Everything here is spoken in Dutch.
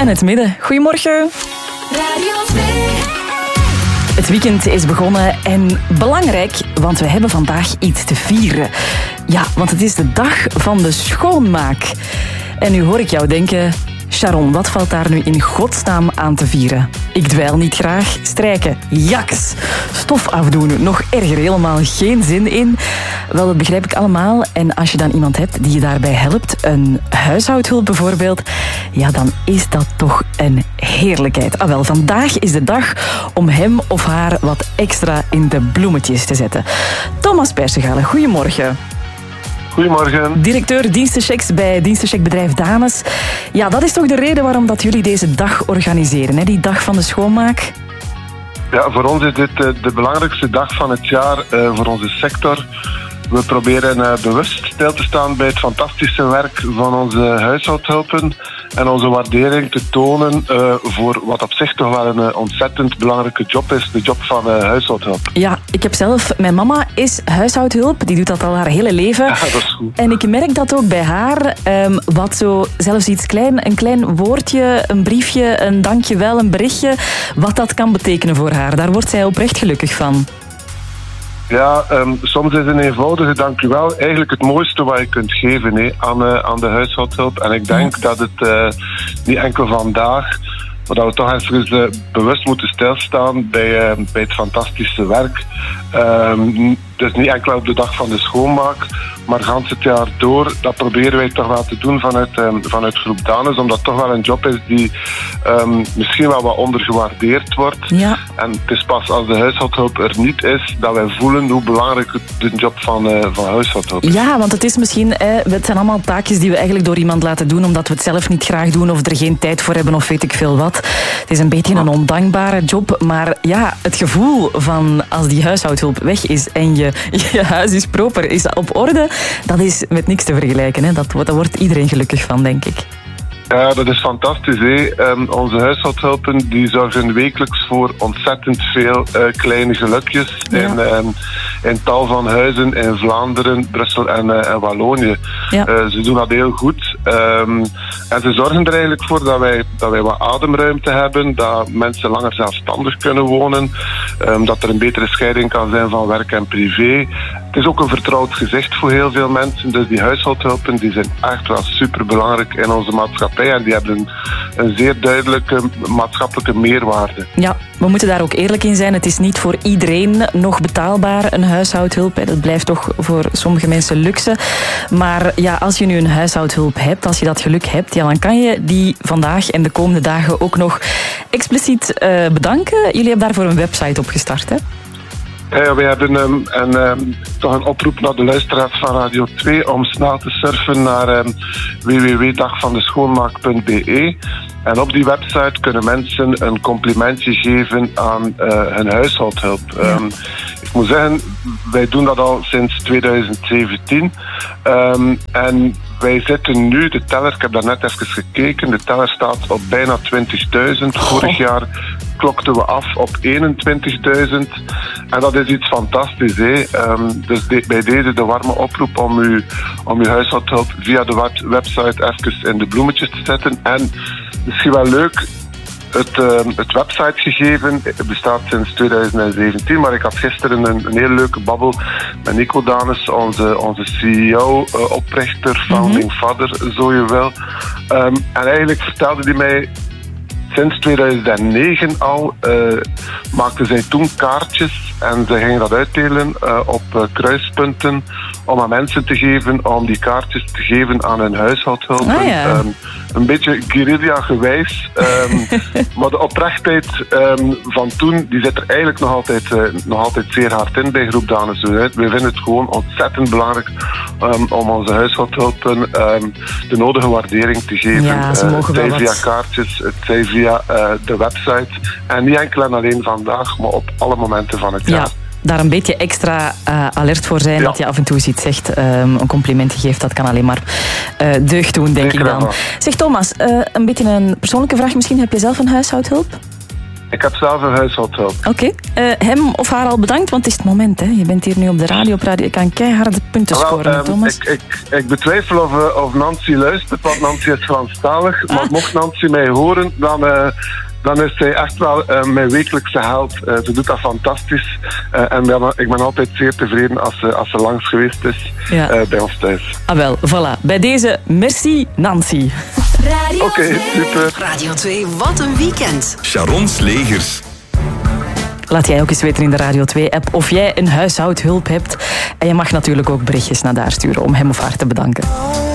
en het midden. Goedemorgen. Radio 2. Het weekend is begonnen en belangrijk, want we hebben vandaag iets te vieren. Ja, want het is de dag van de schoonmaak. En nu hoor ik jou denken, Sharon, wat valt daar nu in godsnaam aan te vieren? Ik dweil niet graag. Strijken, jaks. Stof afdoen, nog erger, helemaal geen zin in. Wel, dat begrijp ik allemaal. En als je dan iemand hebt die je daarbij helpt, een huishoudhulp bijvoorbeeld, ja, dan is dat toch een heerlijkheid. Ah wel, vandaag is de dag om hem of haar wat extra in de bloemetjes te zetten. Thomas Persegale, goedemorgen. Goedemorgen. Directeur dienstenchecks bij dienstencheckbedrijf Dames. Ja, dat is toch de reden waarom dat jullie deze dag organiseren, hè? Die dag van de schoonmaak? Ja, voor ons is dit de belangrijkste dag van het jaar voor onze sector. We proberen bewust stil te staan bij het fantastische werk van onze huishoudhulpen en onze waardering te tonen voor wat op zich toch wel een ontzettend belangrijke job is, de job van huishoudhulp. Ja, ik heb zelf... Mijn mama is huishoudhulp, die doet dat al haar hele leven. Ja, dat is goed. En ik merk dat ook bij haar, wat zo, zelfs iets klein, een klein woordje, een briefje, een dankjewel, een berichtje, wat dat kan betekenen voor haar. Daar wordt zij oprecht gelukkig van. Ja, soms is een eenvoudige dank u wel eigenlijk het mooiste wat je kunt geven aan de huishoudhulp. En ik denk dat het niet enkel vandaag, maar dat we toch even bewust moeten stilstaan bij het fantastische werk. Dus niet enkel op de dag van de schoonmaak, maar gans het jaar door. Dat proberen wij toch wel te doen vanuit Groep Danes, omdat het toch wel een job is die misschien wel wat ondergewaardeerd wordt. Ja. En het is pas als de huishoudhulp er niet is, dat wij voelen hoe belangrijk de job van huishoudhulp is. Ja, want het is misschien, het zijn allemaal taakjes die we eigenlijk door iemand laten doen, omdat we het zelf niet graag doen of er geen tijd voor hebben of weet ik veel wat. Het is een beetje een ondankbare job, maar ja, het gevoel van als die huishoudhulp weg is en je huis is proper, is op orde, dat is met niks te vergelijken. Hè? Daar wordt iedereen gelukkig van, denk ik. Ja, dat is fantastisch. Onze huishoudhulpen die zorgen wekelijks voor ontzettend veel kleine gelukjes in tal van huizen in Vlaanderen, Brussel en Wallonië. Ja. Ze doen dat heel goed. En ze zorgen er eigenlijk voor dat wij wat ademruimte hebben, dat mensen langer zelfstandig kunnen wonen, dat er een betere scheiding kan zijn van werk en privé. Het is ook een vertrouwd gezicht voor heel veel mensen. Dus die huishoudhulpen die zijn echt wel superbelangrijk in onze maatschappij. En die hebben een zeer duidelijke maatschappelijke meerwaarde. Ja, we moeten daar ook eerlijk in zijn. Het is niet voor iedereen nog betaalbaar, een huishoudhulp. Dat blijft toch voor sommige mensen luxe. Maar ja, als je nu een huishoudhulp hebt, als je dat geluk hebt, ja, dan kan je die vandaag en de komende dagen ook nog expliciet bedanken. Jullie hebben daarvoor een website opgestart, hè? Ja, we hebben toch een oproep naar de luisteraars van Radio 2 om snel te surfen naar www.dagvandeschoonmaak.be. En op die website kunnen mensen een complimentje geven aan hun huishoudhulp. Ja. Ik moet zeggen, wij doen dat al sinds 2017. En wij zitten nu, de teller, ik heb daar net even gekeken, de teller staat op bijna 20.000. Vorig jaar klokten we af op 21.000. En dat is iets fantastisch. Dus bij deze de warme oproep om uw huishoudhulp via de website even in de bloemetjes te zetten. En misschien wel leuk, het websitegegeven bestaat sinds 2017, maar ik had gisteren een hele leuke babbel met Nico Danes, onze CEO, oprichter, founding father, zo je wil. En eigenlijk vertelde hij mij, sinds 2009 al maakten zij toen kaartjes en ze gingen dat uitdelen op kruispunten om aan mensen te geven, om die kaartjes te geven aan hun huishoudhulpen. Ah, ja. Een beetje guerrilla-gewijs. Maar de oprechtheid van toen, die zit er eigenlijk nog altijd zeer hard in bij Groep Danes. We vinden het gewoon ontzettend belangrijk om onze huishoudhulpen de nodige waardering te geven. Ja, ze mogen het wel zij wat. via kaartjes, het zij via de website. En niet enkel en alleen vandaag, maar op alle momenten van het jaar. Ja. Daar een beetje extra alert voor zijn, dat je af en toe iets zegt, een complimentje geeft, dat kan alleen maar deugd doen, denk ik dan. Zeg Thomas, een beetje een persoonlijke vraag misschien. Heb je zelf een huishoudhulp? Ik heb zelf een huishoudhulp. Oké. Hem of haar al bedankt, want het is het moment. Hè. Je bent hier nu op de radio. Je kan keiharde punten scoren, Thomas. Ik betwijfel of Nancy luistert, want Nancy is Franstalig. Maar mocht Nancy mij horen, dan is zij echt wel mijn wekelijkse held. Ze doet dat fantastisch. En ik ben altijd zeer tevreden als ze langs geweest is bij ons thuis. Ah wel, voilà. Bij deze, merci Nancy. Oké, super. Radio 2, wat een weekend. Sharon Slegers. Laat jij ook eens weten in de Radio 2-app of jij een huishoudhulp hebt. En je mag natuurlijk ook berichtjes naar daar sturen om hem of haar te bedanken.